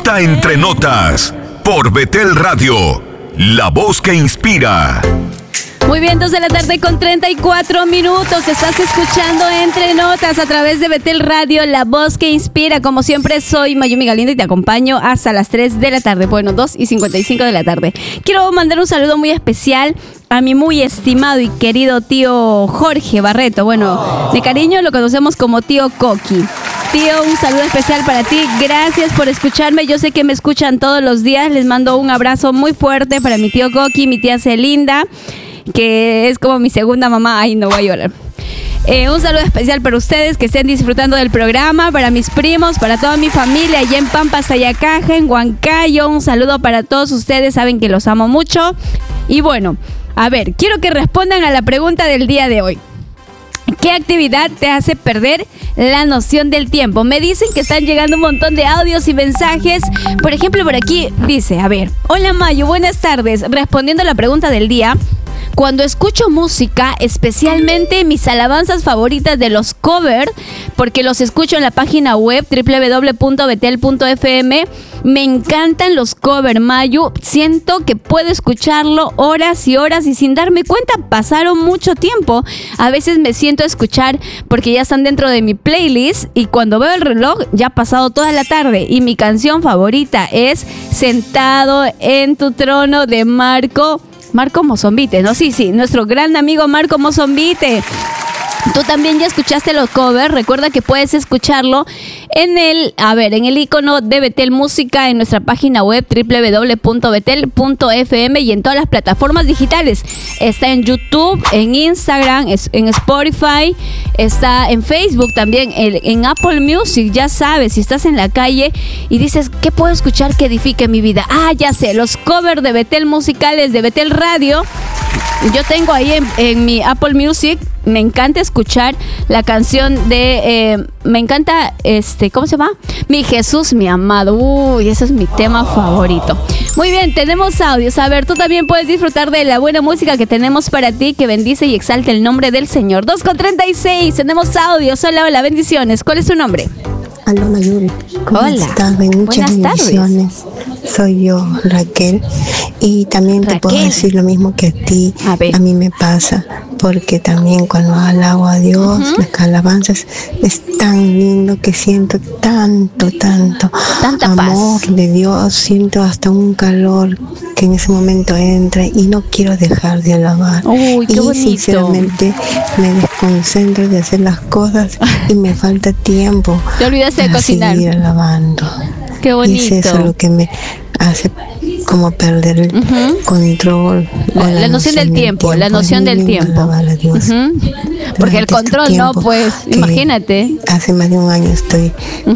Está Entre Notas por Betel Radio, la voz que inspira. Muy bien, 2 de la tarde con 34 minutos. Estás escuchando Entre Notas a través de Betel Radio, la voz que inspira. Como siempre, soy Mayumi Galindo y te acompaño hasta las 3 de la tarde. Bueno, 2:55 de la tarde. Quiero mandar un saludo muy especial a mi muy estimado y querido tío Jorge Barreto. Bueno, de cariño lo conocemos como tío Coqui. Tío, un saludo especial para ti. Gracias por escucharme. Yo sé que me escuchan todos los días. Les mando un abrazo muy fuerte para mi tío Coqui, mi tía Celinda, que es como mi segunda mamá. Ay, no voy a llorar. Un saludo especial para ustedes que estén disfrutando del programa, para mis primos, para toda mi familia allá en Pampa, Sayacaja, en Huancayo. Un saludo para todos ustedes, saben que los amo mucho. Y bueno, a ver, quiero que respondan a la pregunta del día de hoy. ¿Qué actividad te hace perder la noción del tiempo? Me dicen que están llegando un montón de audios y mensajes. Por ejemplo, por aquí dice, a ver, hola Mayu, buenas tardes. Respondiendo a la pregunta del día, cuando escucho música, especialmente mis alabanzas favoritas de los covers, porque los escucho en la página web www.betel.fm, me encantan los covers, Mayu. Siento que puedo escucharlo horas y horas y sin darme cuenta pasaron mucho tiempo. A veces me siento a escuchar porque ya están dentro de mi playlist y cuando veo el reloj ya ha pasado toda la tarde. Y mi canción favorita es Sentado en tu trono de Marco Mozzombite, ¿no? Sí, nuestro gran amigo Marco Mozzombite. Tú también ya escuchaste los covers. Recuerda que puedes escucharlo en el icono de Betel Música en nuestra página web www.betel.fm y en todas las plataformas digitales. Está en YouTube, en Instagram, en Spotify, está en Facebook también, en Apple Music. Ya sabes, si estás en la calle y dices, ¿qué puedo escuchar que edifique mi vida? Ah, ya sé, los covers de Betel musicales de Betel Radio. Yo tengo ahí en mi Apple Music. Me encanta escuchar la canción de... me encanta, ¿cómo se llama? Mi Jesús, mi amado. Uy, ese es mi tema favorito. Muy bien, tenemos audios. A ver, tú también puedes disfrutar de la buena música que tenemos para ti, que bendice y exalta el nombre del Señor. 2:36, tenemos audios. Hola, bendiciones. ¿Cuál es tu nombre? Aló Mayuri, ¿cómo estás? Muchas bendiciones. Soy yo, Raquel, y también te puedo decir lo mismo que a ti. A mí me pasa, porque también cuando alabo a Dios, las alabanzas es tan lindo que siento tanta amor paz de Dios, siento hasta un calor que en ese momento entra y no quiero dejar de alabar. Uy, qué bonito. Sinceramente me desconcentro de hacer las cosas y me falta tiempo. Te olvidaste de cocinar. Seguir alabando. Qué bonito. Y es eso lo que me hace como perder el control. La noción del tiempo, la noción del tiempo. Porque el control, no, pues, imagínate. Hace más de un año estoy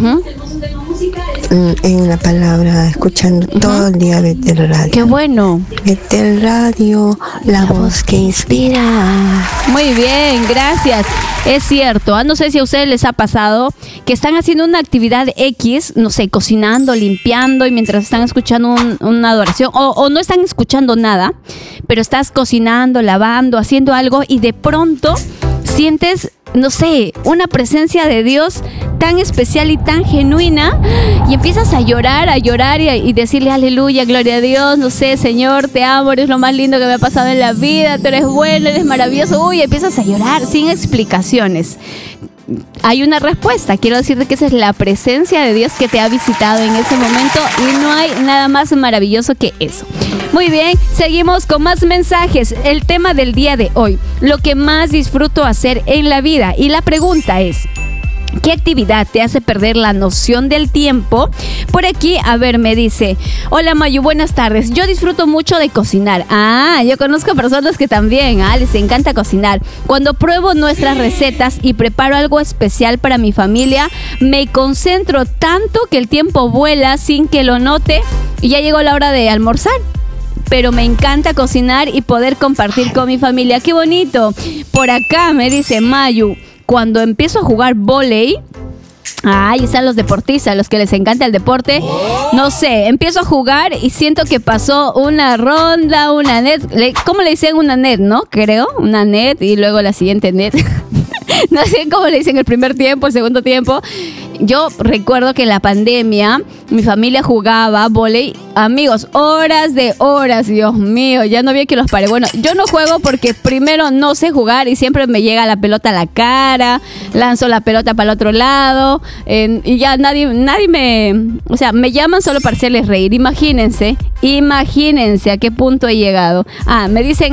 en la palabra, escuchando todo el día Betel Radio. ¡Qué bueno! Betel Radio, la voz que inspira. Muy bien, gracias. Es cierto, no sé si a ustedes les ha pasado que están haciendo una actividad X, no sé, cocinando, limpiando, y mientras están escuchando una adoración, o no están escuchando nada, pero estás cocinando, lavando, haciendo algo, y de pronto sientes, no sé, una presencia de Dios tan especial y tan genuina, y empiezas a llorar y decirle aleluya, gloria a Dios, no sé, Señor, te amo, eres lo más lindo que me ha pasado en la vida, tú eres bueno, eres maravilloso. Uy, empiezas a llorar sin explicaciones. Hay una respuesta. Quiero decirte que esa es la presencia de Dios que te ha visitado en ese momento, y no hay nada más maravilloso que eso. Muy bien, seguimos con más mensajes. El tema del día de hoy, lo que más disfruto hacer en la vida, y la pregunta es: ¿qué actividad te hace perder la noción del tiempo? Por aquí, a ver, me dice: hola Mayu, buenas tardes. Yo disfruto mucho de cocinar. Yo conozco personas que también les encanta cocinar. Cuando pruebo nuestras recetas y preparo algo especial para mi familia, me concentro tanto que el tiempo vuela sin que lo note, y ya llegó la hora de almorzar. Pero me encanta cocinar y poder compartir con mi familia. ¡Qué bonito! Por acá me dice Mayu: cuando empiezo a jugar vóley, ahí están los deportistas, los que les encanta el deporte. No sé, empiezo a jugar y siento que pasó una ronda, una net. ¿Cómo le dicen? Una net, ¿no? Creo, una net y luego la siguiente net. No sé cómo le dicen el primer tiempo, el segundo tiempo. Yo recuerdo que en la pandemia mi familia jugaba vóley, amigos, horas de horas, Dios mío, ya no había que los pare. Bueno, yo no juego porque primero no sé jugar y siempre me llega la pelota a la cara, lanzo la pelota para el otro lado y ya nadie me llaman solo para hacerles reír. Imagínense a qué punto he llegado. Me dicen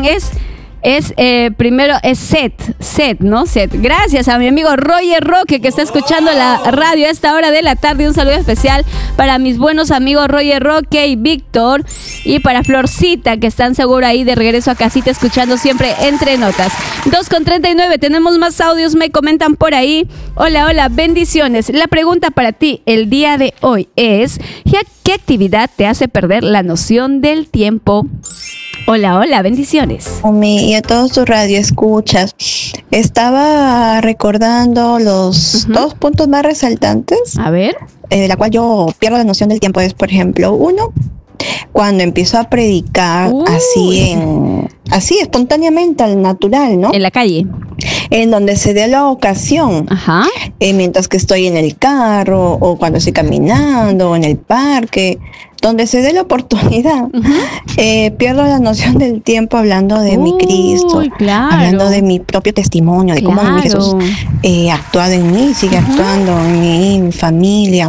primero es Set, ¿no? Set. Gracias a mi amigo Roger Roque que está escuchando la radio a esta hora de la tarde. Un saludo especial para mis buenos amigos Roger Roque y Víctor, y para Florcita, que están seguro ahí de regreso a casita escuchando siempre Entre Notas. 2:39, tenemos más audios, me comentan por ahí. Hola, bendiciones. La pregunta para ti el día de hoy es: ¿qué actividad te hace perder la noción del tiempo? Hola, bendiciones. Y a todos tus radioescuchas, estaba recordando los dos puntos más resaltantes. A ver. De la cual yo pierdo la noción del tiempo. Es, por ejemplo, uno, cuando empiezo a predicar así espontáneamente, al natural, ¿no? En la calle. En donde se dé la ocasión. Ajá. Mientras que estoy en el carro, o cuando estoy caminando, o en el parque, donde se dé la oportunidad. Pierdo la noción del tiempo hablando de mi Cristo, hablando de mi propio testimonio, de cómo Jesús ha actuado en mí, sigue actuando en mi familia.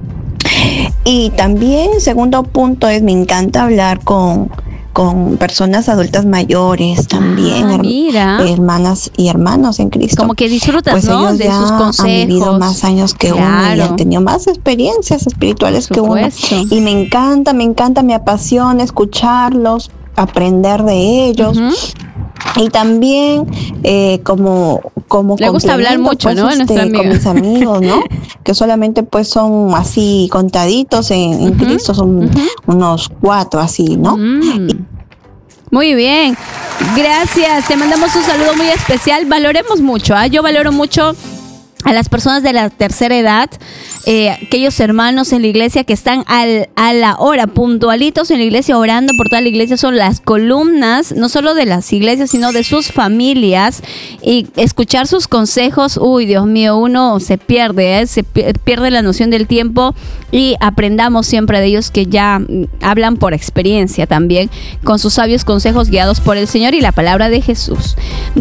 Y también, segundo punto, me encanta hablar con personas adultas mayores también, hermanas y hermanos en Cristo. Como que disfrutas, pues ¿no? Ellos de ya sus consejos. Han vivido más años que uno y han tenido más experiencias espirituales que uno. Y me encanta, me apasiona escucharlos, aprender de ellos. Y también como le gusta hablar mucho, pues, ¿no? Con mis amigos, ¿no? Que solamente pues son así contaditos en Cristo, son unos 4 así, ¿no? Muy bien, gracias, te mandamos un saludo muy especial. Valoremos mucho, yo valoro mucho a las personas de la tercera edad, aquellos hermanos en la iglesia que están a la hora, puntualitos en la iglesia, orando por toda la iglesia, son las columnas, no solo de las iglesias, sino de sus familias, y escuchar sus consejos, Dios mío, uno se pierde, se pierde la noción del tiempo, y aprendamos siempre de ellos, que ya hablan por experiencia también, con sus sabios consejos guiados por el Señor y la palabra de Jesús.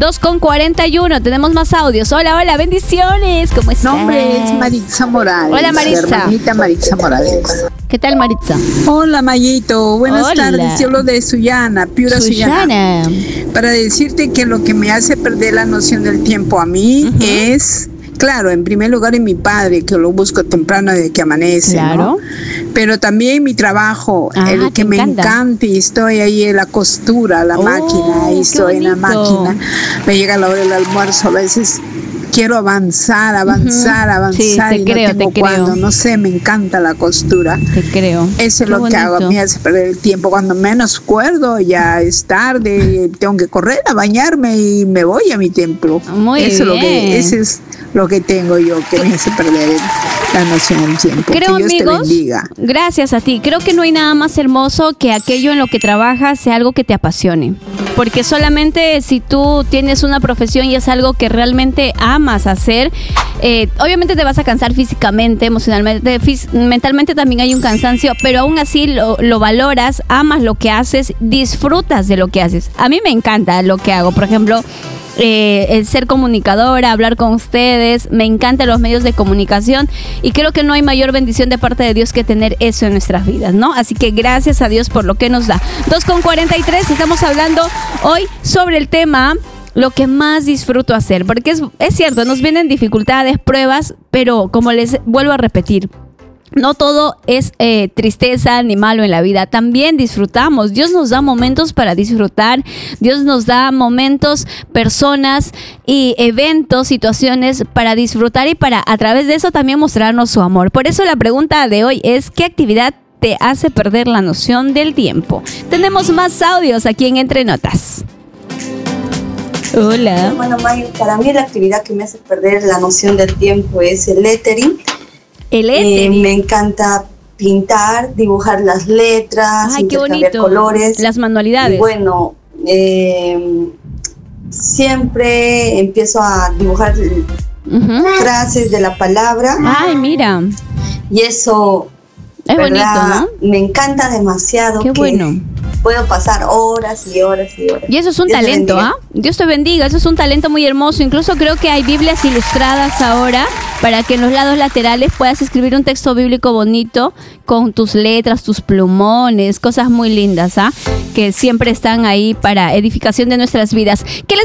2:41, tenemos más audios. Hola, bendiciones. ¿Cómo estás? Mi nombre es Maritza Morales. Hola, Maritza. Hermanita Maritza Morales. ¿Qué tal, Maritza? Hola, Mayito. Buenas tardes. Yo hablo de Sullana, Piura Sullana. Para decirte que lo que me hace perder la noción del tiempo a mí es, claro, en primer lugar en mi padre, que lo busco temprano de que amanece, claro, ¿no? Pero también mi trabajo, el que me encanta, y estoy ahí en la costura, la máquina, ahí estoy en la máquina. Me llega la hora del almuerzo, a veces quiero avanzar, sí, y no tengo cuándo, no sé, me encanta la costura. Te creo. Eso es lo que hago, a mí hace perder el tiempo. Cuando menos acuerdo, ya es tarde, tengo que correr a bañarme y me voy a mi templo. Ese es lo que tengo yo, que me hace perder la noción del tiempo. Creo, que Dios amigos, te bendiga. Gracias a ti. Creo que no hay nada más hermoso que aquello en lo que trabajas sea algo que te apasione. Porque solamente si tú tienes una profesión y es algo que realmente amas hacer, obviamente te vas a cansar físicamente, emocionalmente, mentalmente también hay un cansancio, pero aún así lo valoras, amas lo que haces, disfrutas de lo que haces. A mí me encanta lo que hago, por ejemplo, el ser comunicadora, hablar con ustedes, me encantan los medios de comunicación, y creo que no hay mayor bendición de parte de Dios que tener eso en nuestras vidas, ¿no? Así que gracias a Dios por lo que nos da. 2:43, estamos hablando hoy sobre el tema lo que más disfruto hacer, porque es cierto, nos vienen dificultades, pruebas, pero como les vuelvo a repetir, no todo es tristeza ni malo en la vida, también disfrutamos. Dios nos da momentos para disfrutar, Dios nos da momentos, personas y eventos, situaciones para disfrutar y para a través de eso también mostrarnos su amor. Por eso la pregunta de hoy es: ¿qué actividad te hace perder la noción del tiempo? Tenemos más audios aquí en Entre Notas. Hola. Bueno, Mayo, para mí la actividad que me hace perder la noción del tiempo es el lettering. Me encanta pintar, dibujar las letras, intercambiar colores. Las manualidades. Y bueno, siempre empiezo a dibujar frases de la palabra. Ay, mira. Y eso es bonito, ¿no? Me encanta demasiado. Qué bueno. Puedo pasar horas y horas y horas. Y eso es un talento, ¿ah? Dios te bendiga, eso es un talento muy hermoso. Incluso creo que hay Biblias ilustradas ahora para que en los lados laterales puedas escribir un texto bíblico bonito con tus letras, tus plumones, cosas muy lindas, ¿ah? Que siempre están ahí para edificación de nuestras vidas. ¿Qué les